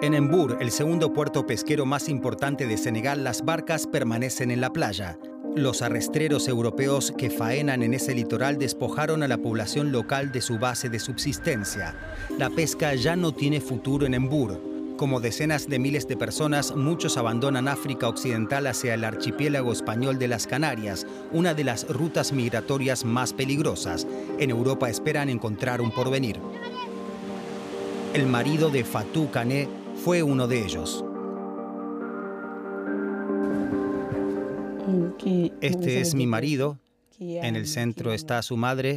En Embur, el segundo puerto pesquero más importante de Senegal, las barcas permanecen en la playa. Los arrastreros europeos que faenan en ese litoral despojaron a la población local de su base de subsistencia. La pesca ya no tiene futuro en Embur. Como decenas de miles de personas, muchos abandonan África Occidental hacia el archipiélago español de las Canarias, una de las rutas migratorias más peligrosas. En Europa esperan encontrar un porvenir. El marido de Fatou Kané fue uno de ellos. Este es mi marido. En el centro está su madre.